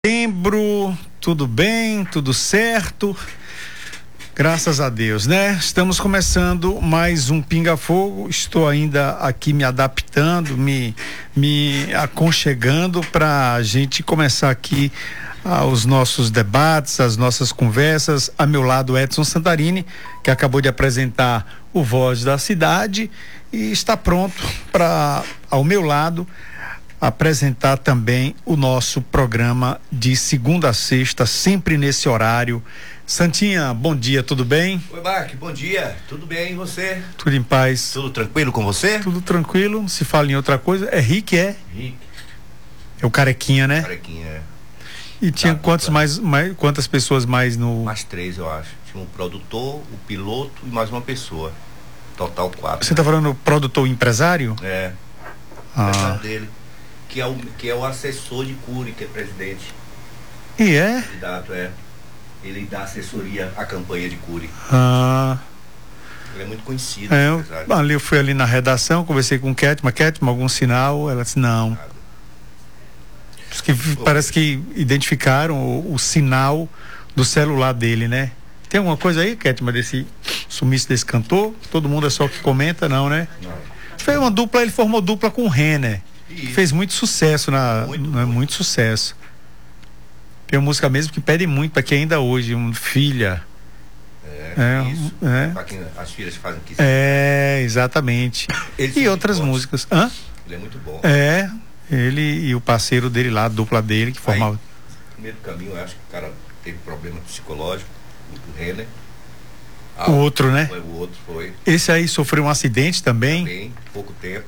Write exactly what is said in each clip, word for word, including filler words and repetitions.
Setembro, tudo bem, tudo certo, graças a Deus, né? Estamos começando mais um Pinga Fogo. Estou ainda aqui me adaptando, me, me aconchegando para a gente começar aqui ah, os nossos debates, as nossas conversas. A meu lado, Edson Santarini, que acabou de apresentar o Voz da Cidade e está pronto para, ao meu lado, apresentar também o nosso programa de segunda a sexta, sempre nesse horário. Santinha, bom dia, tudo bem? Oi, Mark, bom dia, tudo bem, e você? Tudo em paz. Tudo tranquilo com você? Tudo tranquilo, se fala em outra coisa, é Rick, é? Rick. É o Carequinha, né? Carequinha, é. E tinha Tá, quantos tá. mais, mais, quantas pessoas mais no... Mais três, eu acho. Tinha um produtor, o piloto e mais uma pessoa. Total quatro. Você tá falando produtor empresário? É, Ah. empresário dele. Que é, o, que é o assessor de Cury, que é presidente. E é? Candidato, é. Ele dá assessoria à campanha de Cury. Ah... Ele é muito conhecido. É, eu, empresário. ali eu fui ali na redação, conversei com Ketma, Ketma, algum sinal? Ela disse, não. Nada. Diz que parece que identificaram o, o sinal do celular dele, né? Tem alguma coisa aí, Ketma, desse sumiço desse cantor? Todo mundo é só que comenta, não, né? Não. Fez uma dupla, ele formou dupla com o Renner. Isso. Fez muito sucesso na, Muito, né, muito. muito sucesso. Tem uma música mesmo que pede muito para quem ainda hoje, um filha. É, É, isso. é. Pra quem, as filhas fazem que É, exatamente. Eles E são outras muito bons. músicas. Hã? Ele é muito bom. É, ele e o parceiro dele lá, a dupla dele, que formava. No primeiro caminho, eu acho que o cara teve problema psicológico, o Renner. O outro, né? Foi, o outro foi Esse aí sofreu um acidente também. também, pouco tempo.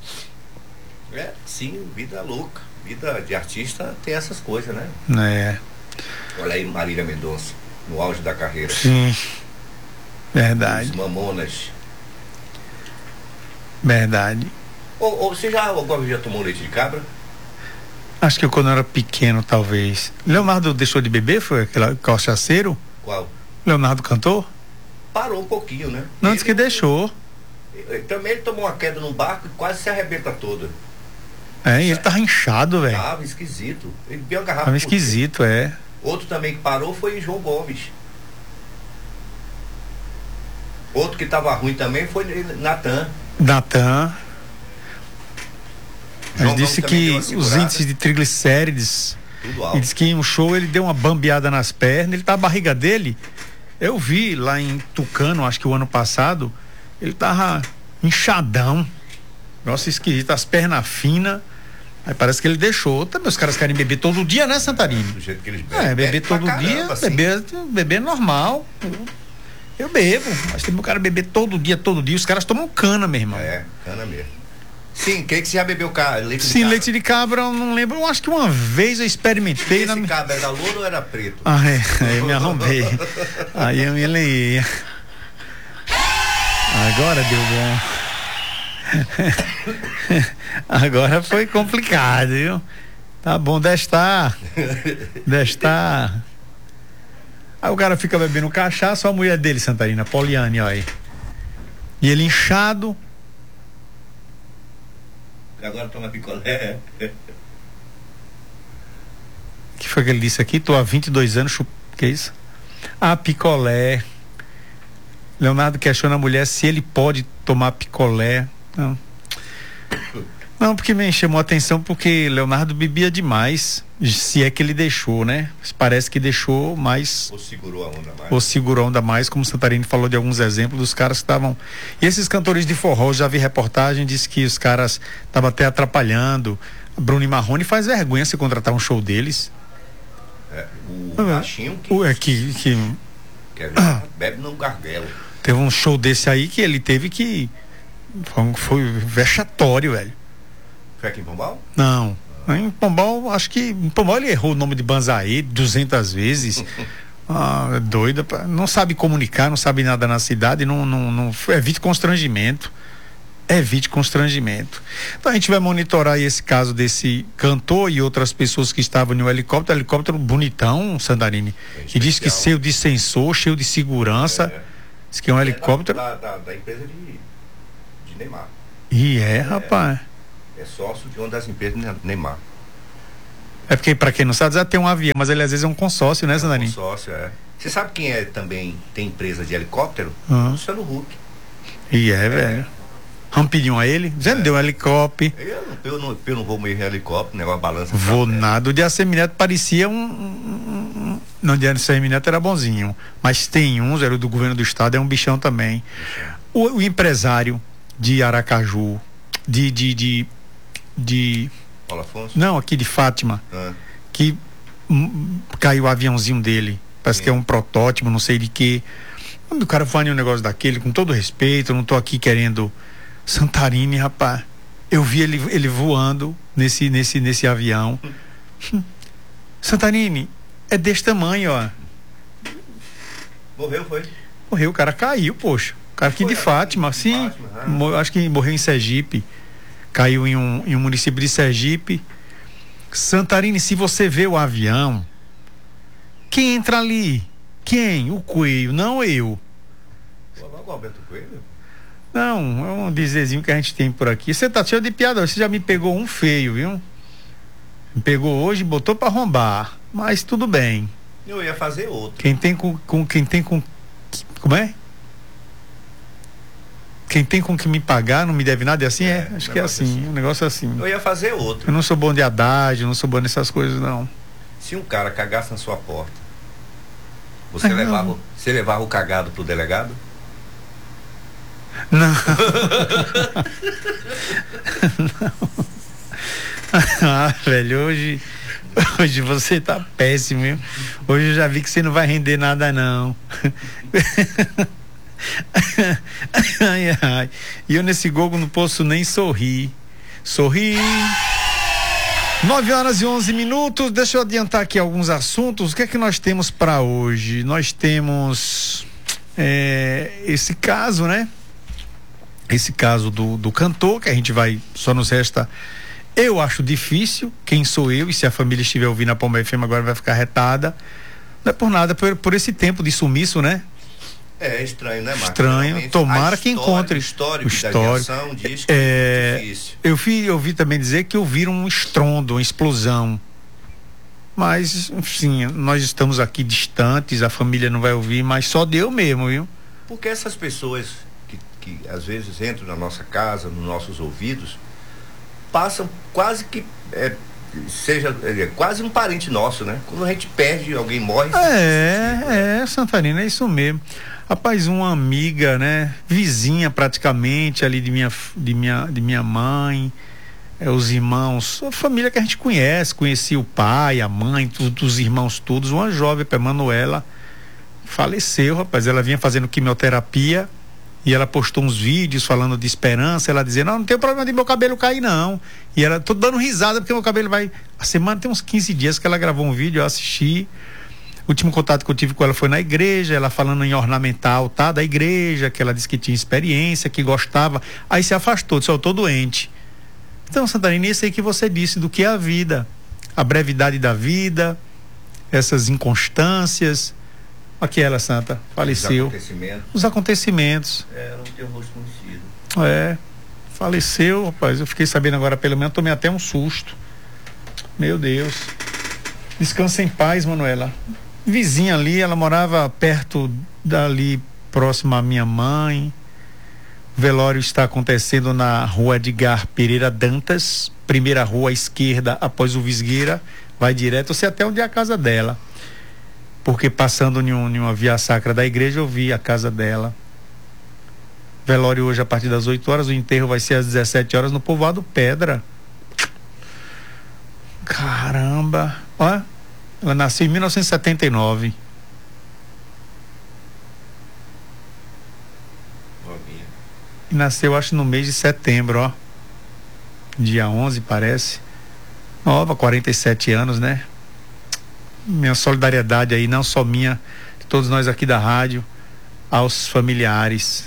É, sim, vida louca. Vida de artista tem essas coisas, né? É, Olha aí Marília Mendonça, no auge da carreira. sim. Verdade, Os Mamonas. verdade. Ou, ou você já, alguma vez já tomou leite de cabra? Acho que eu, quando eu era pequeno, talvez. Leonardo deixou de beber? Foi aquele cachaceiro? Qual? Leonardo cantou? Parou um pouquinho, né? Não, disse que deixou. Ele, também ele tomou uma queda no barco e quase se arrebenta toda. É, e ele tava inchado, velho. Tava esquisito. Ele bebeu a garrafa. Tava por esquisito, é. dentro. Outro também que parou foi João Gomes. Outro que tava ruim também foi Natan. Natan. Ele João disse Gomes também que deu uma os segurada. índices de triglicérides. Tudo Ele alto. disse que em um show ele deu uma bambeada nas pernas. Ele tá a barriga dele. Eu vi lá em Tucano, acho que o ano passado, ele tava inchadão. Nossa, esquisito, as pernas finas. Aí parece que ele deixou. Também os caras querem beber todo dia, né, Santarini? Do jeito que eles bebem. É, beber Bebe pra todo caramba, dia, assim. beber, beber normal. Eu bebo, mas tem um cara beber todo dia, todo dia. Os caras tomam cana, meu irmão. É, cana mesmo. Sim, quem que você já bebeu ca... leite de Sim, cabra? leite de cabra, eu não lembro. Eu acho que uma vez eu experimentei. Esse Na... cabra era louro ou era preto? Ah, é, aí eu me arrombei. Aí eu me leia. Agora deu bom. Agora foi complicado, viu? Tá bom, destar. Destar. Aí o cara fica bebendo cachaça, a mulher dele, Santarina, Poliane, ó aí. E ele inchado. Agora toma picolé. Que foi que ele disse aqui? Tô há vinte e dois anos, chup... que é isso? Ah, picolé. Leonardo questiona a mulher se ele pode tomar picolé. Não. Não, porque me chamou a atenção porque Leonardo bebia demais. Se é que ele deixou, né? Parece que deixou, mas Ou segurou a onda mais? ou segurou ainda mais, como o Santarini falou de alguns exemplos dos caras que estavam. E esses cantores de forró, já vi reportagem, disse que os caras estavam até atrapalhando. Bruno e Marrone faz vergonha se contratar um show deles. É, o Ah, baixinho que, O, é que, que quer ver, bebe no gargalo. teve um show desse aí que ele teve que. Foi, um- foi vexatório, velho. Foi aqui em Pombal? Não. Em Pombal, acho que. Em Pombal ele errou o nome de Banzaí duzentas vezes. Ah, doida. pra- Não sabe comunicar, não sabe nada na cidade. Não, não, não, evite constrangimento. Evite constrangimento. Então a gente vai monitorar aí esse caso desse cantor e outras pessoas que estavam no helicóptero. Helicóptero bonitão, Sandarini. É E diz que especial. cheio de sensor, cheio de segurança. É. Diz que é um helicóptero. Da, da, da empresa de, de Neymar. E é, rapaz. É sócio de uma das empresas de Neymar. É porque, para quem não sabe, já tem um avião, mas ele às vezes é um consórcio, né, Santarini? É um consórcio, é. Você sabe quem é também, tem empresa de helicóptero? Uhum. Luciano Huck. E é, é. velho. Vamos pedir um a ele? Já é. deu um helicóptero. Eu, eu, não, eu não vou meio em helicóptero, negócio balança. Vou nada. O de Assemineto parecia um, um, um. Não, o de Assemineto era bonzinho. Mas tem uns, era do governo do estado, é um bichão também. O, o empresário de Aracaju, de. de, de, de Paulo Afonso? Não, aqui de Fátima. Ah. Que um, caiu o aviãozinho dele. Parece Sim. que é um protótipo, não sei de quê. Quando o cara fala um negócio daquele, com todo respeito, eu não tô aqui querendo. Santarini, rapaz, eu vi ele, ele voando nesse, nesse, nesse avião. Hum. Santarini, é desse tamanho, ó. Morreu, foi? Morreu, o cara caiu, poxa. O cara aqui foi, de Fátima, de sim. Fátima, ah. mo, acho que morreu em Sergipe. Caiu em um, em um município de Sergipe. Santarini, se você vê o avião, quem entra ali? Quem? O Coelho, não eu. O Alberto Coelho? Não, é um dizezinho que a gente tem por aqui. Você tá cheio de piada, você já me pegou um feio, viu? Me pegou hoje e botou pra arrombar. Mas tudo bem. Eu ia fazer outro. Quem tem com, com quem tem com. Como é? Quem tem com que me pagar não me deve nada, é assim? É, é? Acho que é assim, assim, um negócio assim. Eu ia fazer outro. Eu não sou bom de haddad, eu não sou bom nessas coisas, não. Se um cara cagasse na sua porta, você, ah, levava, você levava o cagado pro delegado? Não. Não. Ah, velho, hoje hoje você tá péssimo, hein? Hoje eu já vi que você não vai render nada, não. Ai, ai. E eu nesse gogo não posso nem sorrir. Sorrir. nove horas e onze minutos. Deixa eu adiantar aqui alguns assuntos. O que é que nós temos para hoje? Nós temos é, esse caso, né? Esse caso do, do cantor, que a gente vai, só nos resta, eu acho difícil, quem sou eu, e se a família estiver ouvindo a Palma F M agora vai ficar retada, não é por nada, por, por esse tempo de sumiço, né? É estranho, né, Marcos? Estranho, tomara que encontre. O histórico, o histórico da aviação diz que é, é difícil. Eu vi, eu vi também dizer que ouviram um estrondo, uma explosão, mas, enfim, nós estamos aqui distantes, a família não vai ouvir, mas só Deus mesmo, viu? Porque essas pessoas que às vezes entram na nossa casa, nos nossos ouvidos, passam quase que é, seja é, quase um parente nosso, né? Quando a gente perde, alguém morre. É, tipo, né? é, Santarina, é isso mesmo. Rapaz, uma amiga, né? Vizinha praticamente ali de minha, de minha, de minha mãe, é, os irmãos, a família que a gente conhece, conheci o pai, a mãe, tudo, os irmãos todos, uma jovem, a Manuela, faleceu, rapaz, ela vinha fazendo quimioterapia. E ela postou uns vídeos falando de esperança, ela dizendo, não, não tem problema de meu cabelo cair, não. E ela, tô dando risada porque meu cabelo vai... A semana tem uns quinze dias que ela gravou um vídeo, eu assisti. O último contato que eu tive com ela foi na igreja, ela falando em ornamental, tá? Da igreja, que ela disse que tinha experiência, que gostava. Aí se afastou, disse, eu tô doente. Então, Santarina, isso aí que você disse do que é a vida. A brevidade da vida, essas inconstâncias... Aqui ela, Santa, faleceu. Os acontecimentos. Os acontecimentos. É, não tem o rosto conhecido. É, faleceu, rapaz. Eu fiquei sabendo agora, pelo menos, tomei até um susto. Meu Deus. Descansa em paz, Manuela. Vizinha ali, ela morava perto dali, próximo à minha mãe. O velório está acontecendo na rua Edgar Pereira Dantas, primeira rua à esquerda, após o Visgueira. Vai direto, você até onde é a casa dela. Porque passando em, um, em uma via sacra da igreja, eu vi a casa dela. Velório hoje a partir das oito horas, o enterro vai ser às dezessete horas no povoado Pedra. Caramba! Ó, ela nasceu em mil novecentos e setenta e nove. E nasceu, acho, no mês de setembro, ó. Dia onze, parece. Nova, quarenta e sete anos, né? Minha solidariedade aí, não só minha, de todos nós aqui da rádio, aos familiares.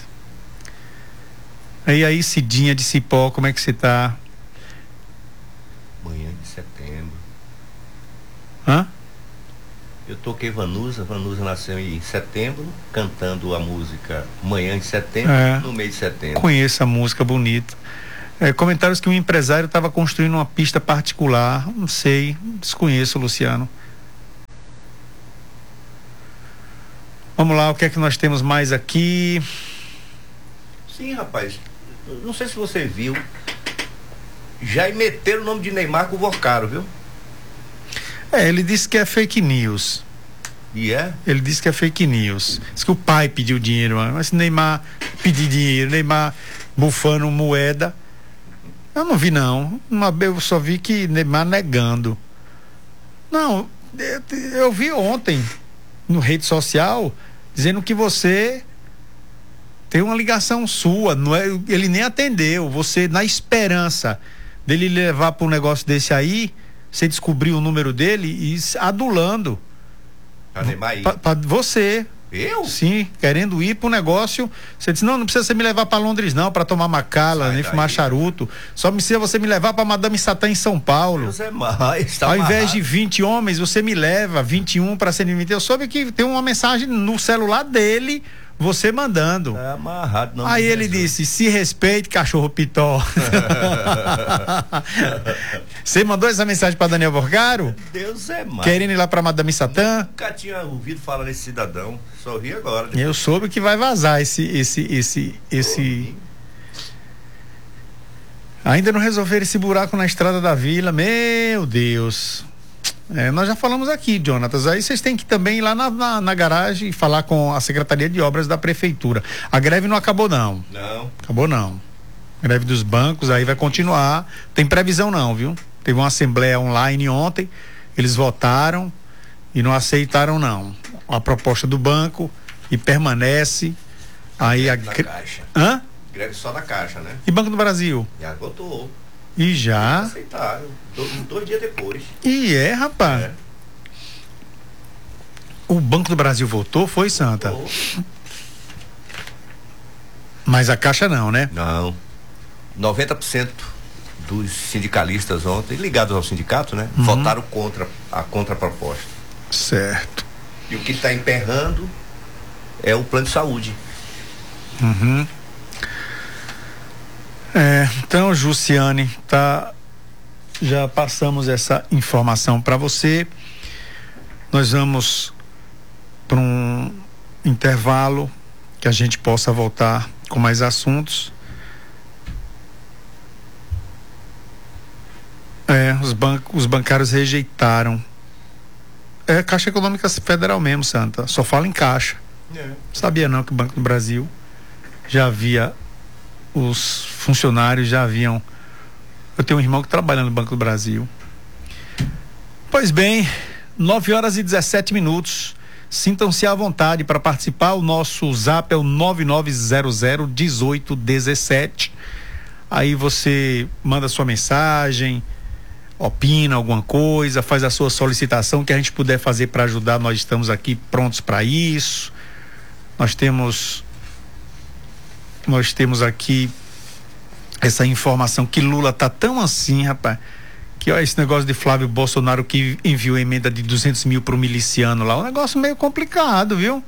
Aí aí, Cidinha de Cipó, como é que você tá? Manhã de setembro. Hã? Eu toquei Vanusa, Vanusa nasceu em setembro, cantando a música Manhã de Setembro, é, no mês de setembro. Conheço a música, bonita. É, comentários que um empresário estava construindo uma pista particular. Não sei, desconheço, Luciano. Vamos lá, o que é que nós temos mais aqui? Sim, rapaz. Não sei se você viu. Já meteram o nome de Neymar com o Vocaro, viu? É, ele disse que é fake news. E é? Ele disse que é fake news. Diz que o pai pediu dinheiro, mas Neymar pedir dinheiro, Neymar bufando moeda. Eu não vi, não. Eu só vi que Neymar negando. Não, eu, eu vi ontem no rede social dizendo que você tem uma ligação sua, não é, ele nem atendeu. Você, na esperança dele levar para um negócio desse aí, você descobriu o número dele e adulando. Pra Neymar aí. Pra, pra você. Eu? Sim, querendo ir pro negócio. Você disse, não, não precisa você me levar para Londres não, para tomar macala, nem daí, fumar charuto. Só precisa você me levar para Madame Satã em São Paulo. Deus é mais, tá Ao amarrado. invés de vinte homens, você me leva vinte e um para ser vinte. Eu soube que tem uma mensagem no celular dele, você mandando. Tá amarrado, não. Aí ele disse, se respeite, cachorro pitó. Você mandou essa mensagem para Daniel Vocaro? Deus é mais. Querendo ir lá para Madame Satã? Nunca tinha ouvido falar nesse cidadão. Só vi agora. Eu soube que vai vazar esse esse esse esse ainda não resolveram esse buraco na estrada da vila. Meu Deus. É, nós já falamos aqui, Jonatas. Aí vocês têm que também ir lá na, na, na garagem e falar com a Secretaria de Obras da Prefeitura. A greve não acabou, não. Não. Acabou, não. Greve dos bancos aí vai continuar. Tem previsão, não, viu? Teve uma assembleia online ontem. Eles votaram e não aceitaram, não, a proposta do banco e permanece. Aí greve a. Na Caixa. Hã? Greve só na Caixa, né? E Banco do Brasil? Já votou. E já? Eles aceitaram. Dois, dois dias depois. E é, rapaz. É. O Banco do Brasil votou, foi, Santa? Votou. Mas a Caixa não, né? Não. noventa por cento dos sindicalistas ontem, ligados ao sindicato, né? Uhum. Votaram contra a contraproposta. Certo. E o que está emperrando é o plano de saúde. Uhum. É, então, Jussiane, tá, já passamos essa informação para você. Nós vamos para um intervalo que a gente possa voltar com mais assuntos. É, os bancos, os bancários rejeitaram. É Caixa Econômica Federal mesmo, Santa. Só fala em Caixa. É. Sabia não que o Banco do Brasil já havia, os funcionários já haviam. Eu tenho um irmão que trabalha no Banco do Brasil. Pois bem, nove horas e dezessete minutos. Sintam-se à vontade para participar. O nosso zap é o nove nove zero zero um oito um sete. Aí você manda sua mensagem, opina alguma coisa, faz a sua solicitação, que a gente puder fazer para ajudar, nós estamos aqui prontos para isso. Nós temos nós temos aqui essa informação que Lula tá tão assim, rapaz, que ó, esse negócio de Flávio Bolsonaro que enviou emenda de duzentos mil pro miliciano lá, um negócio meio complicado, viu?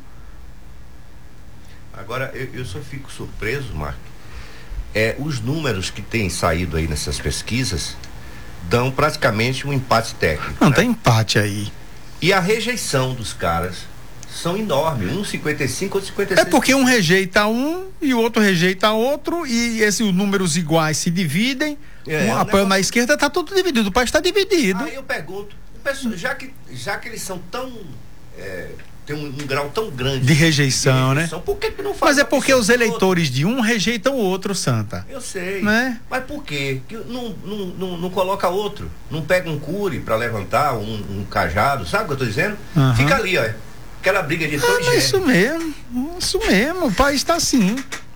Agora, eu, eu só fico surpreso, Marco, é, os números que têm saído aí nessas pesquisas dão praticamente um empate técnico. Não, né? tem empate aí. E a rejeição dos caras são enormes, um cinquenta e cinco, outro cinquenta e seis. É porque um rejeita um e o outro rejeita outro, e esses números iguais se dividem. É, um um apoio negócio... na esquerda, tá tudo dividido, o país está dividido. Aí eu pergunto, pessoal, já que, já que eles são tão é, tem um, um grau tão grande de rejeição, de rejeição, né? Por que que não faz? Mas é porque os eleitores outro? de um rejeitam o outro, Santa. Eu sei, né? Mas por quê? Que não, não, não, não coloca outro, não pega um cure para levantar um, um cajado, sabe o que eu tô dizendo? Uhum. Fica ali, ó, aquela briga de Ah, dois mas isso mesmo, isso mesmo, o país está assim.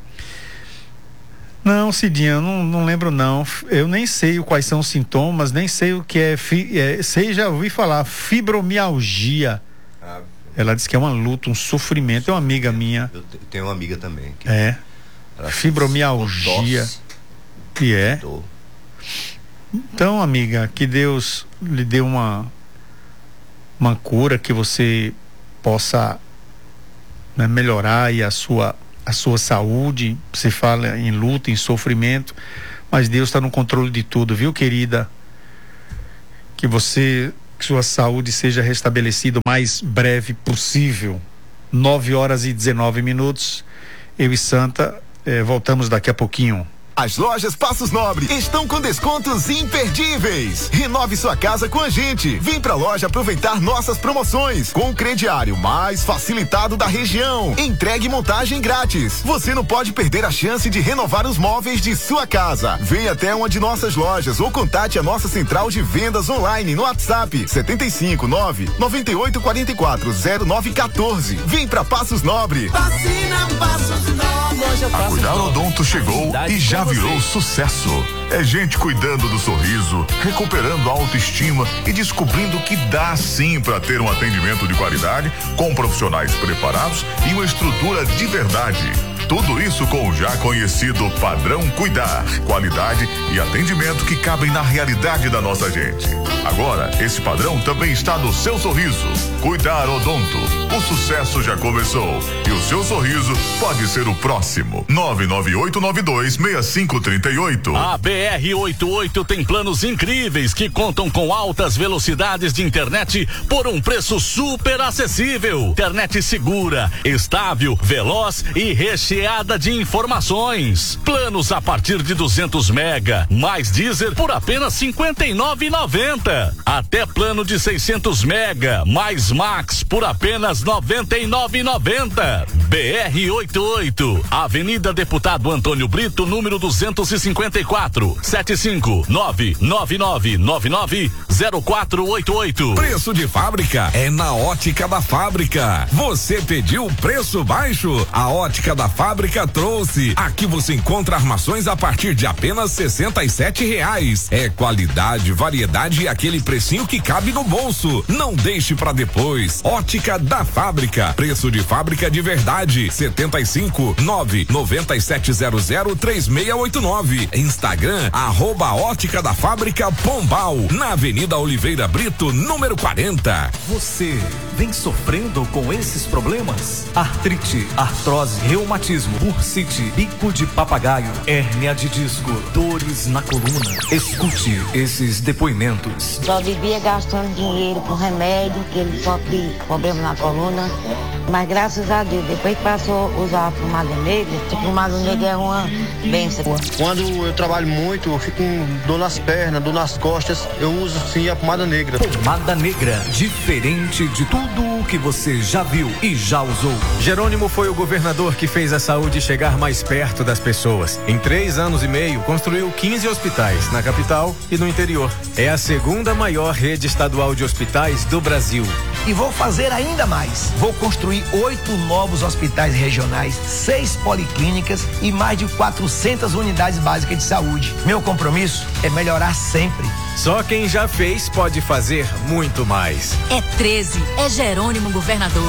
Não, Cidinha, eu não, não lembro não, eu nem sei quais são os sintomas, nem sei o que é, fi, é sei, já ouvi falar, fibromialgia. Ah, ela disse que é uma luta, um sofrimento, é uma amiga minha. Eu tenho uma amiga também. Que é, fibromialgia. E é. Tô. Então, amiga, que Deus lhe dê uma, uma cura, que você possa, né, melhorar aí a sua, a sua saúde. Você fala em luta, em sofrimento, Mas Deus está no controle de tudo, viu, querida? Que você, que sua saúde seja restabelecida o mais breve possível. nove horas e dezenove minutos. Eu e Santa eh, voltamos daqui a pouquinho. As lojas Passos Nobre estão com descontos imperdíveis. Renove sua casa com a gente. Vem pra loja aproveitar nossas promoções com o crediário mais facilitado da região. Entregue e montagem grátis. Você não pode perder a chance de renovar os móveis de sua casa. Venha até uma de nossas lojas ou contate a nossa central de vendas online no WhatsApp setenta e cinco, nove, noventa e oito, quarenta e quatro, zero nove, quatorze. Vem pra Passos Nobre. Vacina Passos Nobre. A Cuidar Odonto chegou e já virou sucesso. É gente cuidando do sorriso, recuperando a autoestima e descobrindo que dá sim para ter um atendimento de qualidade, com profissionais preparados e uma estrutura de verdade. Tudo isso com o já conhecido padrão Cuidar, qualidade e atendimento que cabem na realidade da nossa gente. Agora, esse padrão também está no seu sorriso. Cuidar Odonto. O sucesso já começou e o seu sorriso pode ser o próximo. nove nove oito nove dois, seis cinco três oito. A B R oitenta e oito tem planos incríveis que contam com altas velocidades de internet por um preço super acessível. Internet segura, estável, veloz e recheada de informações. Planos a partir de duzentos mega, mais Deezer por apenas cinquenta e nove reais e noventa centavos. Até plano de seiscentos mega, mais Max por apenas noventa e nove reais e noventa centavos. B R oitenta e oito, Avenida Deputado Antônio Brito, número duzentos e cinquenta e quatro, sete cinco nove nove nove nove nove zero quatro oito oito. Preço de fábrica é na Ótica da Fábrica. Você pediu preço baixo? A Ótica da Fábrica trouxe. Aqui você encontra armações a partir de apenas sessenta e sete reais. É qualidade, variedade e aquele precinho que cabe no bolso. Não deixe pra depois. Ótica da Fábrica. Preço de fábrica de verdade. setenta e cinco, nove nove sete zero zero três seis oito nove. Instagram, arroba Ótica da Fábrica Pombal, na Avenida Oliveira Brito, número quarenta. Você vem sofrendo com esses problemas? Artrite, artrose, reumatismo, bursite, bico de papagaio, hérnia de disco, dores na coluna. Escute esses depoimentos. Só vivia gastando dinheiro com remédio, que ele sofre problema na coluna. Mas graças a Deus, depois que passou a usar a pomada negra, a pomada negra é uma benção. Quando eu trabalho muito, eu fico com dor nas pernas, dor nas costas, eu uso sim a pomada negra. Pomada negra, diferente de tudo o que você já viu e já usou. Jerônimo foi o governador que fez a saúde chegar mais perto das pessoas. Em três anos e meio, construiu quinze hospitais na capital e no interior. É a segunda maior rede estadual de hospitais do Brasil. E vou fazer ainda mais. Vou construir oito novos hospitais regionais, seis policlínicas e mais de quatrocentas unidades básicas de saúde. Meu compromisso é melhorar sempre. Só quem já fez pode fazer muito mais. É treze, é Jerônimo governador.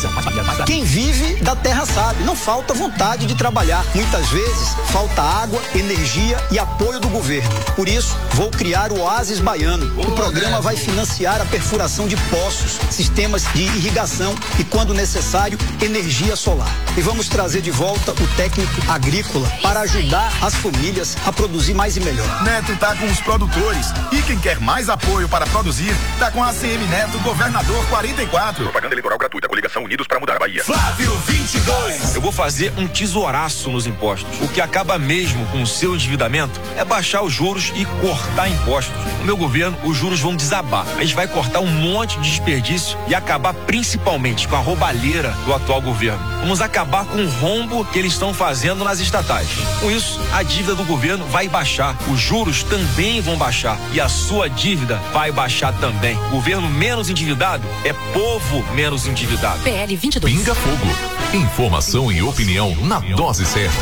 Quem vive da terra sabe, não falta vontade de trabalhar. Muitas vezes falta água, energia e apoio do governo. Por isso, vou criar o Oásis Baiano. O programa vai financiar a perfuração de poços, sistemas de irrigação e, quando necessário, energia solar. E vamos trazer de volta o técnico agrícola para ajudar as famílias a produzir mais e melhor. Neto tá com os produtores. E quem quer mais apoio para produzir, tá com a A C M Neto Governador quarenta e quatro. Propaganda eleitoral gratuita, coligação Unidos para mudar a Bahia. Flávio vinte e dois. Eu vou fazer um tesouraço nos impostos. O que acaba mesmo com o seu endividamento é baixar os juros e cortar impostos. No meu governo, os juros vão desabar. A gente vai cortar um monte de desperdício e acabar principalmente com a roubalheira do atual governo. Vamos acabar com o rombo que eles estão fazendo nas estatais. Com isso, a dívida do governo vai baixar. Os juros também vão baixar. E a sua dívida vai baixar também. Governo menos endividado é povo menos endividado. P L vinte e dois. Pinga Fogo. Informação e opinião na dose certa.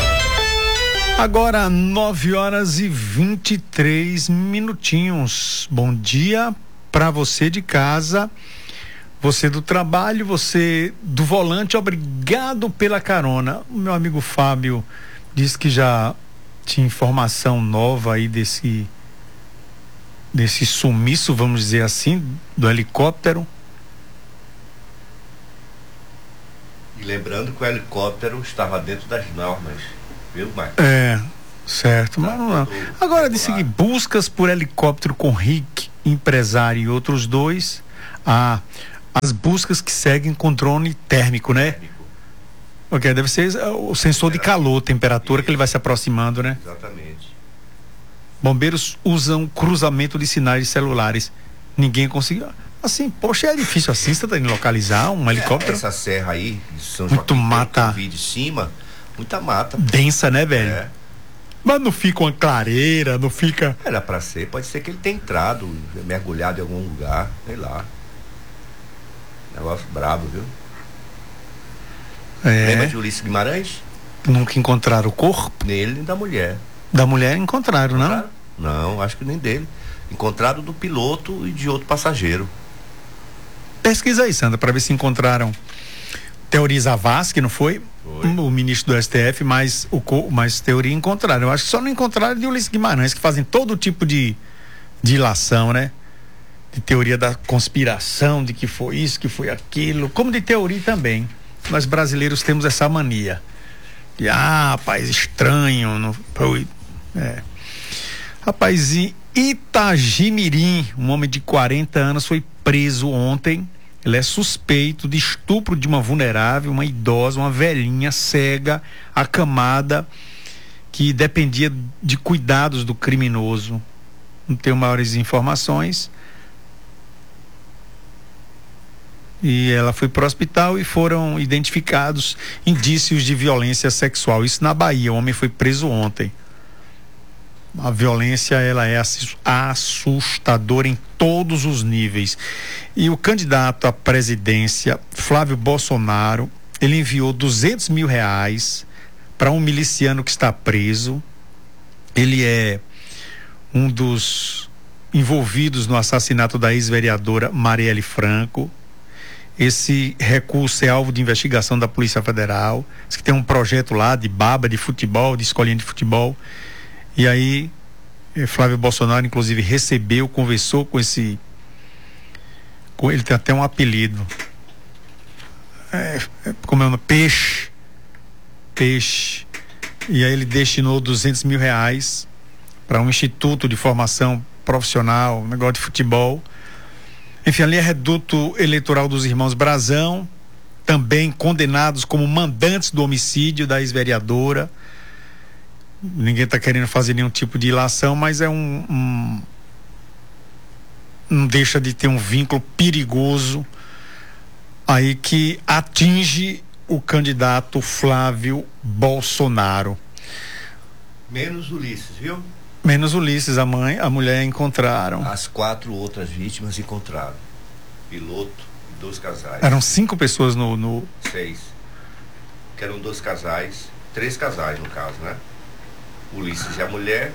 Agora nove horas e vinte e três minutinhos. Bom dia para você de casa, você do trabalho, você do volante. Obrigado pela carona. O meu amigo Fábio disse que já tinha informação nova aí desse desse sumiço, vamos dizer assim, do helicóptero. E lembrando que o helicóptero estava dentro das normas, viu, Marcos? É, Certo, mas não. Agora, de seguir, buscas por helicóptero com Rick, empresário e outros dois. Ah, as buscas que seguem com drone térmico, né? Térmico. Ok, deve ser o sensor de calor, temperatura, que ele vai se aproximando, né? Exatamente. Bombeiros usam cruzamento de sinais celulares. Ninguém conseguiu. Assim, poxa, é difícil assim, você tá indo localizar um helicóptero. É, essa serra aí, de São muito Joaquim, mata. Que eu vi de cima, muita mata. Densa, né, velho? É. Mas não fica uma clareira, não fica. Era pra ser, pode ser que ele tenha entrado, mergulhado em algum lugar, sei lá. Negócio brabo, viu? É. Lembra de Ulisses Guimarães? Nunca encontraram o corpo? Nele nem da mulher. Da mulher encontraram, encontraram? não? Não, acho que nem dele. Encontrado do piloto e de outro passageiro. Pesquisa aí, Sandra, para ver se encontraram Teori Zavascki, não foi? Foi. O ministro do S T F, mas o mais teoria encontraram. Eu acho que só não encontraram de Ulisses Guimarães, que fazem todo tipo de dilação, né? De teoria da conspiração, de que foi isso, que foi aquilo, como de teoria também. Nós brasileiros temos essa mania de, ah, rapaz, estranho, não foi. É. Rapaz, em Itagimirim, um homem de quarenta anos foi preso ontem. Ele é suspeito de estupro de uma vulnerável, uma idosa, uma velhinha cega, acamada, que dependia de cuidados do criminoso. Não tenho maiores informações. E ela foi para o hospital e foram identificados indícios de violência sexual. Isso na Bahia. O homem foi preso ontem. A violência, ela é assustadora em todos os níveis. E o candidato à presidência, Flávio Bolsonaro, ele enviou duzentos mil reais para um miliciano que está preso. Ele é um dos envolvidos no assassinato da ex-vereadora Marielle Franco. Esse recurso é alvo de investigação da Polícia Federal. Diz que tem um projeto lá de baba de futebol, de escolinha de futebol. E aí, Flávio Bolsonaro, inclusive, recebeu, conversou com esse. Com, ele tem até um apelido. É, como é o nome? Peixe. Peixe. E aí ele destinou duzentos mil reais para um instituto de formação profissional, um negócio de futebol. Enfim, ali é reduto eleitoral dos irmãos Brazão, também condenados como mandantes do homicídio da ex-vereadora. Ninguém está querendo fazer nenhum tipo de ilação, mas é um, um não deixa de ter um vínculo perigoso aí que atinge o candidato Flávio Bolsonaro. Menos Ulisses, viu? Menos Ulisses, a mãe, a mulher encontraram. As quatro outras vítimas encontraram. Piloto e dois casais. Eram cinco pessoas no, no... Seis. Que eram dois casais, três casais no caso, né? Ulisses e a mulher.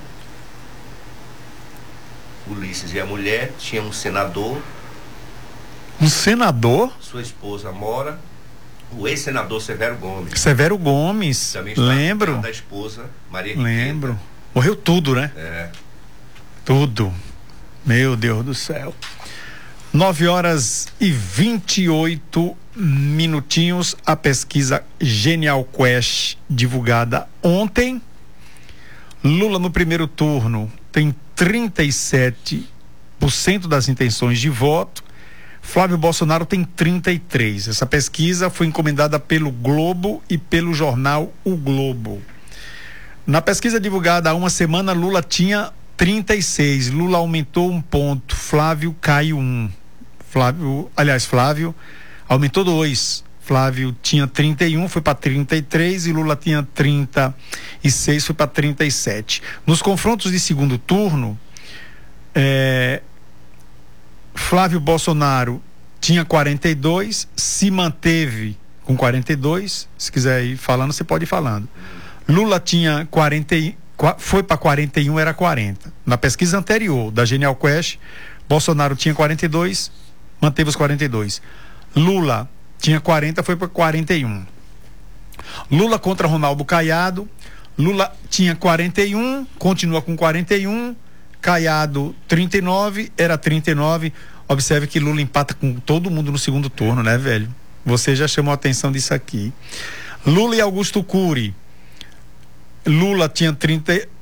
Ulisses e a mulher. Tinha um senador. Um senador? Sua esposa Mora. O ex-senador Severo Gomes. Severo Gomes. Também está lembro. Da esposa Maria Lembro. Riqueta. Morreu tudo, né? É. Tudo. Meu Deus do céu. nove horas e vinte e oito minutinhos. A pesquisa Genial Quest, divulgada ontem. Lula no primeiro turno tem trinta e sete por cento das intenções de voto. Flávio Bolsonaro tem trinta e três por cento. Essa pesquisa foi encomendada pelo Globo e pelo jornal O Globo. Na pesquisa divulgada há uma semana, Lula tinha trinta e seis. Lula aumentou um ponto. Flávio caiu um. Flávio, aliás, Flávio aumentou dois. Flávio tinha trinta e um, foi para trinta e três, e Lula tinha trinta e seis, foi para trinta e sete. Nos confrontos de segundo turno, é, Flávio Bolsonaro tinha quarenta e dois, se manteve com quarenta e dois. Se quiser ir falando, você pode ir falando. Lula tinha quarenta, foi para quarenta e um, era quarenta. Na pesquisa anterior da Genial Quest, Bolsonaro tinha quarenta e dois, manteve os quarenta e dois. Lula tinha quarenta, foi para quarenta e um. Lula contra Ronaldo Caiado. Lula tinha quarenta e um, continua com quarenta e um. Caiado trinta e nove, era trinta e nove. Observe que Lula empata com todo mundo no segundo turno, né, velho? Você já chamou a atenção disso aqui. Lula e Augusto Cury. Lula tinha trinta,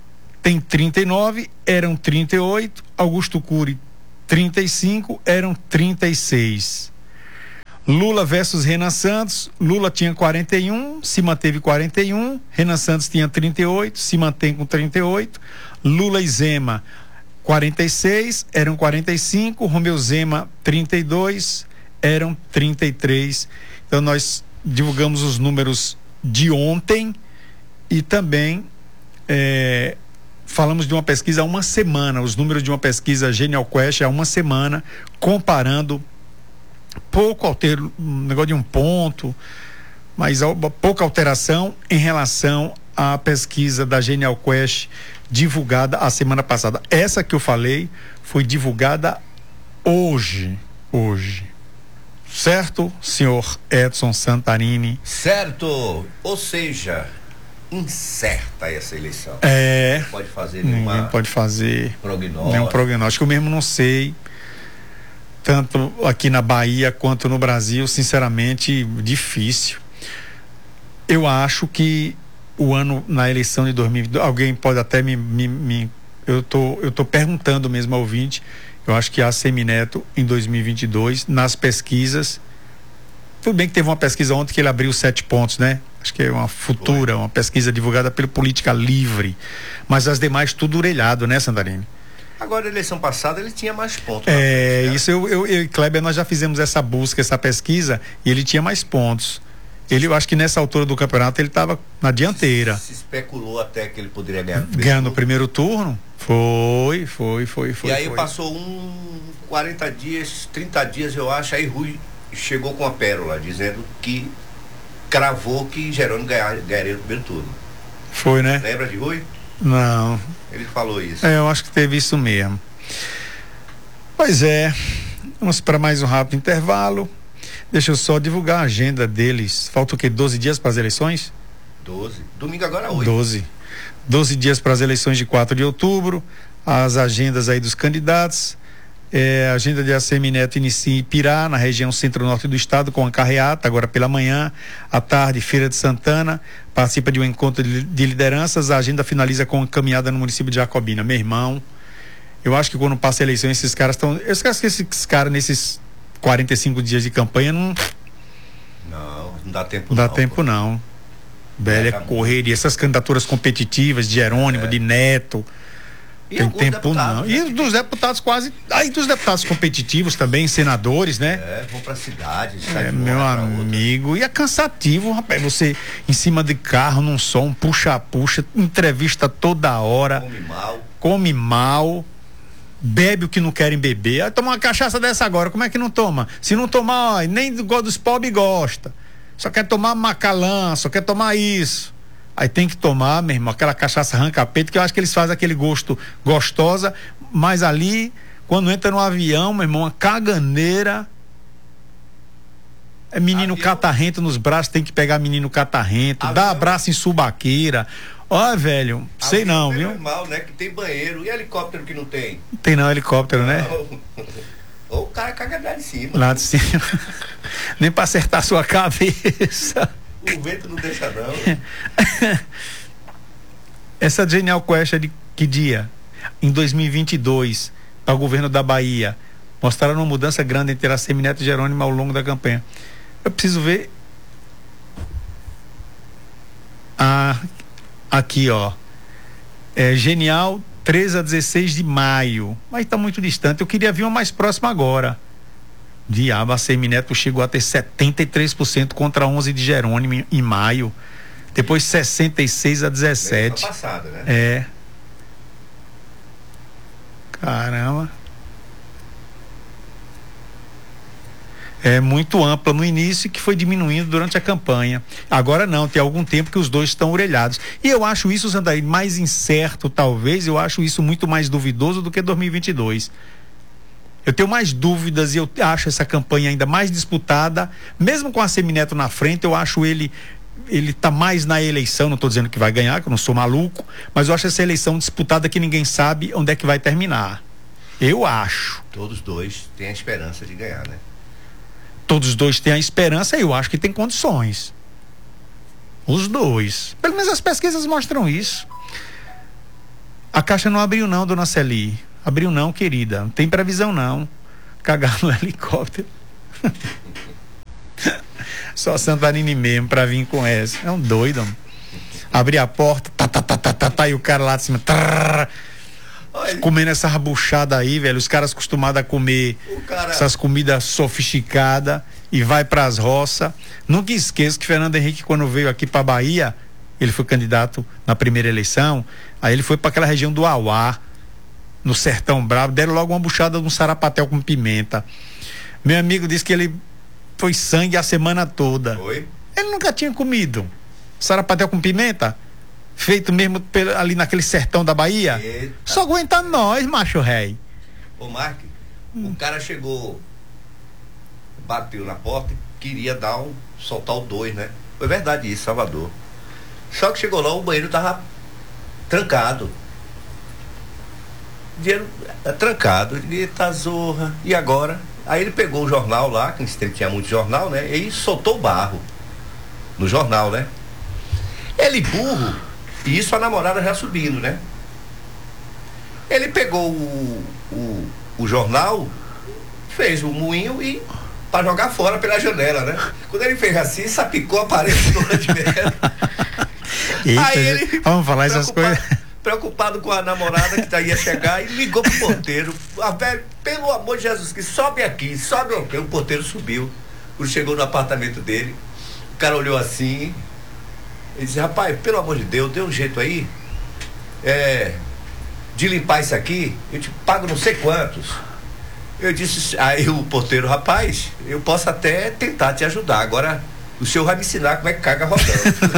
tem trinta e nove, eram trinta e oito. Augusto Cury, trinta e cinco, eram trinta e seis. Lula versus Renan Santos. Lula tinha quarenta e um, se manteve quarenta e um. Renan Santos tinha trinta e oito, se mantém com trinta e oito. Lula e Zema, quarenta e seis, eram quarenta e cinco. Romeu Zema, trinta e dois, eram trinta e três. Então nós divulgamos os números de ontem e também é, falamos de uma pesquisa há uma semana, os números de uma pesquisa Genial Quest há uma semana, comparando pouco altero, um negócio de um ponto, mas pouca alteração em relação à pesquisa da Genial Quest divulgada a semana passada. Essa que eu falei foi divulgada hoje, hoje. Certo, senhor Edson Santarini? Certo, ou seja, incerta essa eleição. É. Não pode fazer ninguém nenhuma pode fazer prognóstico. nenhum prognóstico. Eu mesmo não sei, tanto aqui na Bahia quanto no Brasil, sinceramente, difícil. Eu acho que o ano, na eleição de dois mil e vinte e dois, alguém pode até me, me, me eu tô, eu tô perguntando mesmo ao ouvinte. Eu acho que a Semineto em dois mil e vinte e dois, nas pesquisas, tudo bem que teve uma pesquisa ontem que ele abriu sete pontos, né? Acho que é uma futura, uma pesquisa divulgada pelo Política Livre, mas as demais tudo orelhado, né, Santarini? Agora, a eleição passada ele tinha mais pontos. É, frente, né? isso eu, eu, eu e Kleber, nós já fizemos essa busca, essa pesquisa, e ele tinha mais pontos. Ele, eu acho que nessa altura do campeonato ele estava na dianteira. Se, se especulou até que ele poderia ganhar. Ganhando o primeiro turno? Foi, foi, foi, foi. E aí foi. passou um quarenta dias, trinta dias, eu acho, aí Rui chegou com a pérola, dizendo que cravou que Jerônimo ganhar, ganharia o primeiro turno. Foi, né? Lembra de Rui? Não. Ele falou isso. É, eu acho que teve isso mesmo. Pois é, vamos para mais um rápido intervalo. Deixa eu só divulgar a agenda deles. Falta o quê? doze dias para as eleições? doze. Domingo agora oito. doze. doze dias para as eleições de quatro de outubro. As agendas aí dos candidatos. É, a agenda de Assemineto inicia em Ipirá, na região centro-norte do estado, com a carreata, agora pela manhã. À tarde, Feira de Santana. Participa de um encontro de, de lideranças. A agenda finaliza com a caminhada no município de Jacobina. Meu irmão, eu acho que quando passa a eleição, esses caras estão. Eu esqueço que esses caras, nesses quarenta e cinco dias de campanha, não. Não, não dá tempo Não dá não, tempo, pô. não. Velho, é correria. Essas candidaturas competitivas de Jerônimo, É. de Neto. E Tem alguns tempo deputados, não. né? E dos deputados quase. Aí dos deputados competitivos também, senadores, né? É, vão pra cidade, sai É, de uma meu hora pra outra. amigo, e é cansativo, rapaz, você em cima de carro, num som, puxa-puxa, entrevista toda hora, Come mal. come mal, bebe o que não querem beber. Aí toma uma cachaça dessa agora, como é que não toma? Se não tomar, ó, nem do, dos pobres gosta, só quer tomar Macalã, só quer tomar isso. Aí tem que tomar, meu irmão, aquela cachaça arranca-peito, que eu acho que eles fazem aquele gosto gostosa, mas ali, quando entra no avião, meu irmão, uma caganeira. É menino Avião. catarrento nos braços, tem que pegar menino catarrento, dá Avião. abraço em subaqueira. Ó, velho, sei não, Avião é viu? normal, né? Que tem banheiro. E helicóptero que não tem? Não tem não helicóptero, né? Ou o cara caga lá de cima. Lá de cima. Nem pra acertar a sua cabeça. O vento não deixa não. Essa Genial Quest é de que dia? Em dois mil e vinte e dois, para o governo da Bahia. Mostraram uma mudança grande entre a Semineto e Jerônimo ao longo da campanha. Eu preciso ver. Ah, aqui, ó. É Genial, treze a dezesseis de maio. Mas está muito distante. Eu queria ver uma mais próxima agora. Diabo, a Semineto chegou a ter setenta e três por cento contra onze de Jerônimo em maio. Depois sessenta e seis a dezessete. Mês passado, né? É. Caramba. É muito ampla no início, que foi diminuindo durante a campanha. Agora não, tem algum tempo que os dois estão orelhados. E eu acho isso, Santarini, mais incerto, talvez. Eu acho isso muito mais duvidoso do que dois mil e vinte e dois. Eu tenho mais dúvidas e eu acho essa campanha ainda mais disputada. Mesmo com a Semineto na frente, eu acho ele ele tá mais na eleição, não estou dizendo que vai ganhar, que eu não sou maluco, mas eu acho essa eleição disputada que ninguém sabe onde é que vai terminar. Eu acho. Todos dois têm a esperança de ganhar, né? Todos os dois têm a esperança e eu acho que tem condições. Os dois. Pelo menos as pesquisas mostram isso. A caixa não abriu não, dona Celi. Abriu não, querida. Não tem previsão não. Cagar no helicóptero. Só Santarine mesmo pra vir com essa. É um doido, mano. Abri a porta, tá, tá, tá, tá, tá, tá, e o cara lá de cima, tá, comendo essa rabuchada aí, velho. Os caras acostumados a comer cara... essas comidas sofisticadas e vai pras roças. Nunca esqueço que Fernando Henrique, quando veio aqui pra Bahia, ele foi candidato na primeira eleição, aí ele foi pra aquela região do Auá, no Sertão Bravo, deram logo uma buchada de um sarapatel com pimenta. Meu amigo disse que ele foi sangue a semana toda. Foi? Ele nunca tinha comido sarapatel com pimenta, feito mesmo pelo, ali naquele sertão da Bahia. Eita. Só aguenta nós, macho rei. Ô Mark, hum. o cara chegou, bateu na porta e queria dar um, soltar o dois, né? Foi verdade isso, Salvador. Só que chegou lá, o banheiro tava trancado. Dinheiro trancado, ele tá zorra. E agora? Aí ele pegou o jornal lá, que ele tinha muito jornal, né? E soltou o barro no jornal, né? Ele burro, e isso a namorada já subindo, né? Ele pegou o, o, o jornal, fez o moinho e para jogar fora pela janela, né? Quando ele fez assim, sapicou a parede do lado de merda. Aí ele, vamos falar essas coisas. Preocupado com a namorada que ia chegar e ligou pro porteiro. Ah, velho, pelo amor de Jesus Cristo, sobe aqui, sobe aqui. O porteiro subiu. Quando chegou no apartamento dele, o cara olhou assim. Ele disse, rapaz, pelo amor de Deus, dê um jeito aí é, de limpar isso aqui, eu te pago não sei quantos. Eu disse, aí o porteiro, rapaz, eu posso até tentar te ajudar, agora o senhor vai me ensinar como é que caga rodando.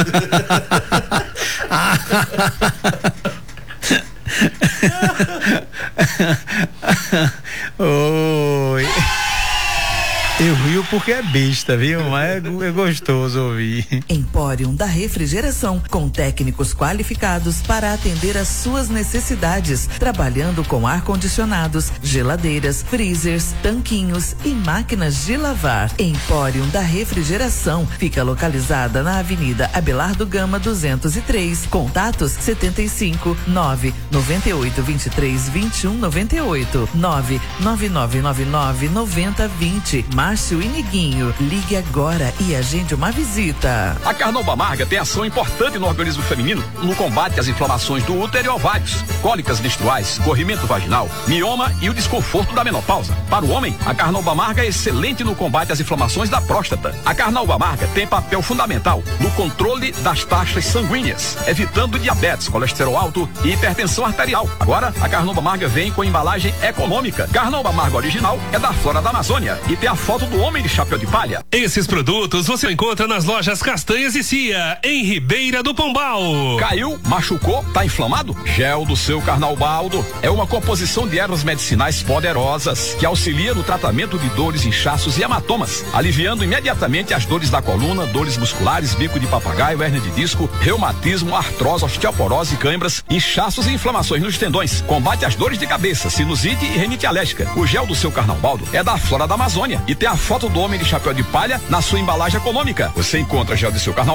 Oi. Eu rio porque é besta, viu? Mas é, é gostoso ouvir. Empório da Refrigeração, com técnicos qualificados para atender às suas necessidades, trabalhando com ar-condicionados, geladeiras, freezers, tanquinhos e máquinas de lavar. Empório da Refrigeração fica localizada na Avenida Abelardo Gama duzentos e três. Contatos setenta e cinco, nove noventa e oito, vinte e três, vinte e um, noventa e oito, nove nove nove nove nove, noventa, vinte. Márcio e Niguinho, ligue agora e agende uma visita. A Carnauba Amarga tem ação importante no organismo feminino no combate às inflamações do útero e ovários, cólicas menstruais, corrimento vaginal, mioma e o desconforto da menopausa. Para o homem, a Carnauba Amarga é excelente no combate às inflamações da próstata. A Carnauba Amarga tem papel fundamental no controle das taxas sanguíneas, evitando diabetes, colesterol alto e hipertensão arterial. Agora, a Carnauba Amarga vem com embalagem econômica. Carnauba Amarga original é da Flora da Amazônia e tem a foto do homem de chapéu de palha. Esses produtos você encontra nas lojas Castanhas e Cia, em Ribeira do Pombal. Caiu, machucou, tá inflamado? Gel do seu Carnaubaldo é uma composição de ervas medicinais poderosas que auxilia no tratamento de dores, inchaços e hematomas, aliviando imediatamente as dores da coluna, dores musculares, bico de papagaio, hérnia de disco, reumatismo, artrose, osteoporose, cãibras, inchaços e inflamações nos tendões. Combate as dores de cabeça, sinusite e renite alérgica. O gel do seu Carnaubaldo é da Flora da Amazônia e tem a foto do homem de chapéu de palha na sua embalagem econômica. Você encontra gel de seu Carnaval